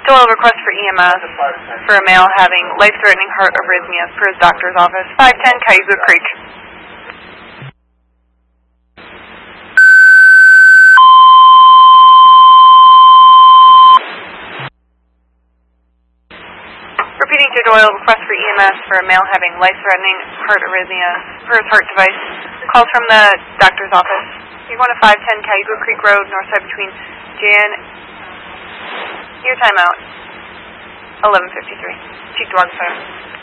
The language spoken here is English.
Doyle request for EMS for a male having life-threatening heart arrhythmias for his doctor's office, 510 Cayuga Creek. Repeating to Doyle, request for EMS for a male having life-threatening heart arrhythmias for his heart device. Calls from the doctor's office. You're going to 510 Cayuga Creek Road, north side between Jan. Your timeout. 11:53. Chief Dog Fire.